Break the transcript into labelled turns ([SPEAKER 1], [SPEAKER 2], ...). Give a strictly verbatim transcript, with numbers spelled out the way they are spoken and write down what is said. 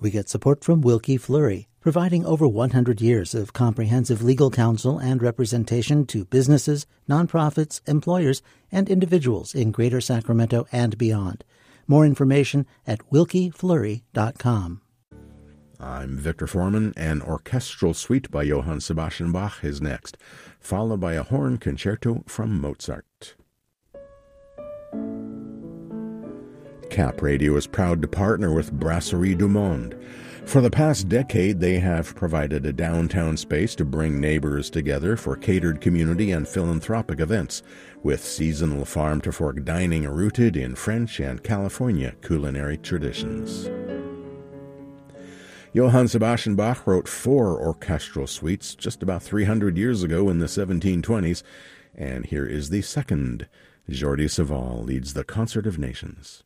[SPEAKER 1] We get support from Wilkie Fleury, providing over one hundred years of comprehensive legal counsel and representation to businesses, nonprofits, employers, and individuals in Greater Sacramento and beyond. More information at wilkie fleury dot com.
[SPEAKER 2] I'm Victor Foreman. An orchestral suite by Johann Sebastian Bach is next, followed by a horn concerto from Mozart. Cap Radio is proud to partner with Brasserie du Monde. For the past decade, they have provided a downtown space to bring neighbors together for catered community and philanthropic events, with seasonal farm-to-fork dining rooted in French and California culinary traditions. Johann Sebastian Bach wrote four orchestral suites just about three hundred years ago in the seventeen twenties, and here is the second. Jordi Savall leads the Concert of Nations.